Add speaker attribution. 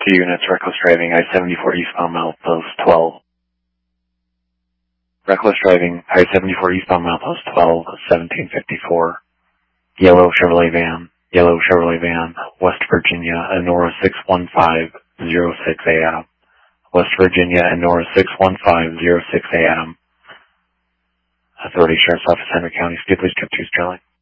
Speaker 1: 2 units, reckless driving, I-74 eastbound milepost 12. Reckless driving, I-74 eastbound milepost 12, 1754. Yellow Chevrolet van, West Virginia, Enora 61506 Adam. West Virginia, Enora 61506 Adam. Authority Sheriff's Office, Henry County. Speed, please trip 2 Sterling.